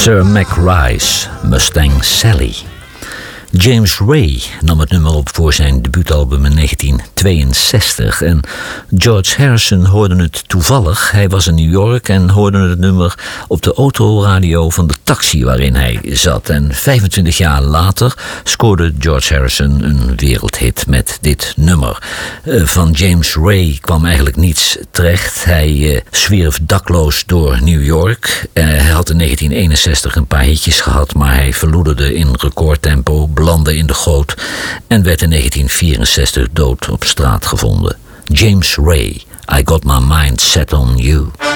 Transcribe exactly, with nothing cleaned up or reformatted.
Sir Mac Rice, Mustang Sally. James Ray nam het nummer op voor zijn debuutalbum in negentien tweeënzestig. En George Harrison hoorde het toevallig. Hij was in New York en hoorde het nummer op de autoradio van de taxi waarin hij zat. En vijfentwintig jaar later scoorde George Harrison een wereldhit met dit nummer. Van James Ray kwam eigenlijk niets terecht. Hij uh, zwierf dakloos door New York. Uh, hij had in negentien eenenzestig een paar hitjes gehad, maar hij verloederde in recordtempo, landde in de goot en werd in negentien vierenzestig dood op straat gevonden. James Ray, I Got My Mind Set On You.